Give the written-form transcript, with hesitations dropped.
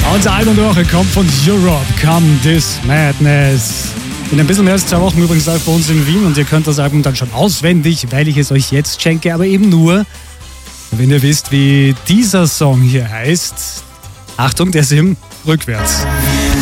Unser Album der Woche kommt von Europe, Come This Madness. In ein bisschen mehr als 2 Wochen übrigens auch bei uns in Wien und ihr könnt das Album dann schon auswendig, weil ich es euch jetzt schenke, aber eben nur, wenn ihr wisst, wie dieser Song hier heißt. Achtung, der ist im Rückwärts.